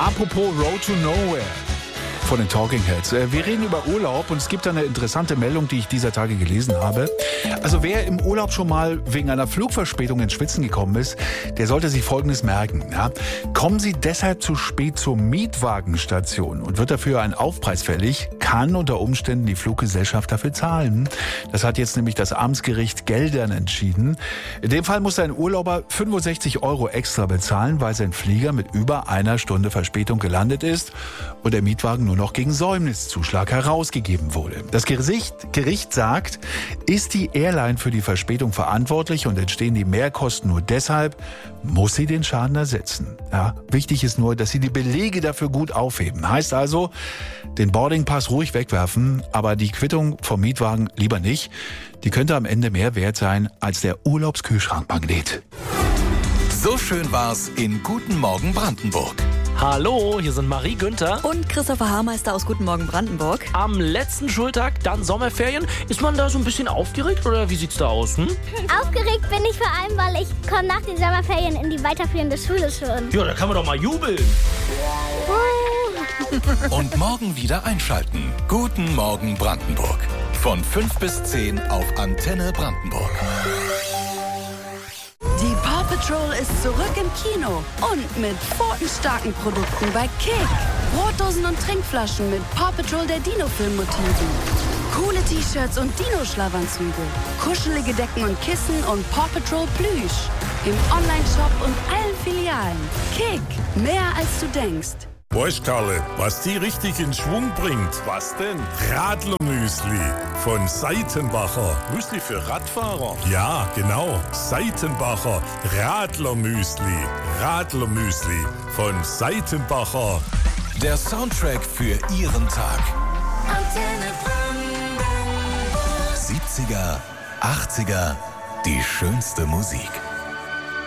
Apropos Road to Nowhere von den Talking Heads. Wir reden über Urlaub und es gibt da eine interessante Meldung, die ich dieser Tage gelesen habe. Also wer im Urlaub schon mal wegen einer Flugverspätung ins Schwitzen gekommen ist, der sollte sich Folgendes merken. Ja? Kommen Sie deshalb zu spät zur Mietwagenstation und wird dafür ein Aufpreis fällig, kann unter Umständen die Fluggesellschaft dafür zahlen. Das hat jetzt nämlich das Amtsgericht Geldern entschieden. In dem Fall muss ein Urlauber 65 € extra bezahlen, weil sein Flieger mit über einer Stunde Verspätung gelandet ist und der Mietwagen nur noch gegen Säumniszuschlag herausgegeben wurde. Das Gericht sagt, ist die Airline für die Verspätung verantwortlich und entstehen die Mehrkosten nur deshalb, muss sie den Schaden ersetzen. Ja, wichtig ist nur, dass Sie die Belege dafür gut aufheben. Heißt also, den Boardingpass ruhig wegwerfen, aber die Quittung vom Mietwagen lieber nicht. Die könnte am Ende mehr wert sein als der Urlaubskühlschrankmagnet. So schön war's in Guten Morgen Brandenburg. Hallo, hier sind Marie Günther. Und Christopher Haarmeister aus Guten Morgen Brandenburg. Am letzten Schultag, dann Sommerferien. Ist man da so ein bisschen aufgeregt oder wie sieht's da aus? Aufgeregt bin ich vor allem, weil ich komme nach den Sommerferien in die weiterführende Schule schon. Ja, da kann man doch mal jubeln. Und morgen wieder einschalten. Guten Morgen Brandenburg. Von 5 bis 10 auf Antenne Brandenburg. Die Paw Patrol ist zurück im Kino und mit pfotenstarken Produkten bei Kick. Brotdosen und Trinkflaschen mit Paw Patrol der Dino-Film-Motiven. Coole T-Shirts und Dino-Schlafanzüge. Kuschelige Decken und Kissen und Paw Patrol Plüsch. Im Online-Shop und allen Filialen. Kick, mehr als du denkst. Weißt Karle, was die richtig in Schwung bringt? Was denn? Radlermüsli von Seitenbacher. Müsli für Radfahrer? Ja, genau. Seitenbacher Radlermüsli. Radlermüsli von Seitenbacher. Der Soundtrack für Ihren Tag. Antenne Brandenburg. 70er, 80er, die schönste Musik.